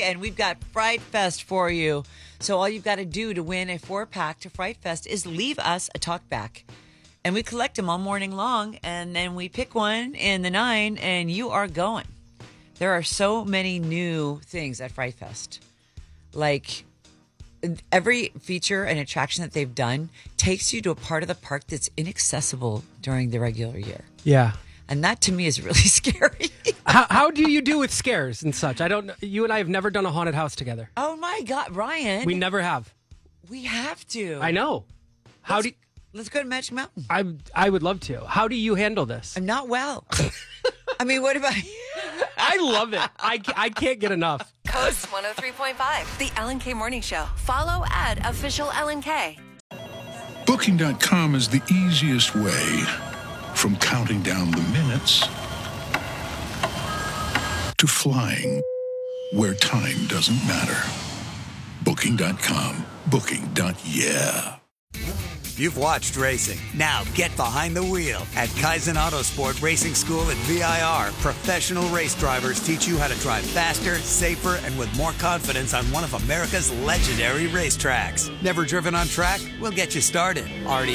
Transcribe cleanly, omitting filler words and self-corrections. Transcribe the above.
and we've got Fright Fest for you. So all you've got to do to win a 4-pack to Fright Fest is leave us a talkback. And we collect them all morning long, and then we pick one in the 9, and you are going. There are so many new things at Fright Fest. Like, every feature and attraction that they've done takes you to a part of the park that's inaccessible during the regular year. Yeah. And that, to me, is really scary. How do you do with scares and such? I don't know. You and I have never done a haunted house together. Oh, my God, Ryan. We never have. We have to. I know. Let's go to Magic Mountain. I would love to. How do you handle this? I'm not well. I mean, what about you? I love it. I can't get enough. Coast 103.5, the Ellen K Morning Show. Follow at official Ellen K. Booking.com is the easiest way from counting down the minutes to flying where time doesn't matter. Booking.com. Booking.yeah. You've watched racing. Now get behind the wheel. At Kaizen Autosport Racing School at VIR, professional race drivers teach you how to drive faster, safer, and with more confidence on one of America's legendary racetracks. Never driven on track? We'll get you started. Already